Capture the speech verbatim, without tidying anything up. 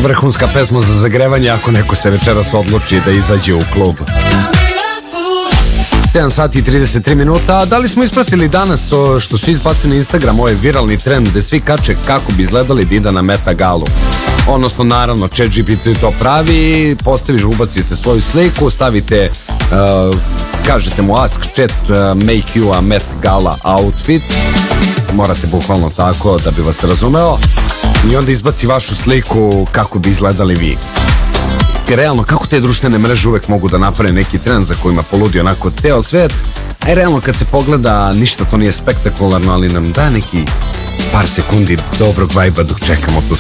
vrhunska pesma za zagrevanje ako neko se večeras odluči da izađe u klub. sedam sati i trideset tri minuta. Da li smo ispratili danas to što su izbacili na Instagram, ovaj viralni trend gde svi kače kako bi izgledali da ide na Met Galu? Odnosno, naravno, ChatGPT to pravi, postaviš, ubacite svoju sliku, stavite, uh, kažete mu ask chat uh, make you a Met Gala outfit. Morate bukvalno tako da bi vas razumeo. I onda izbaci vašu sliku kako bi izgledali vi. I realno, kako te društvene mreže uvek mogu da naprave neki trend za kojima poludi onako ceo svet, a i realno kad se pogleda ništa to nije spektakularno, ali nam da neki par sekundi dobrog vajba dok čekamo tu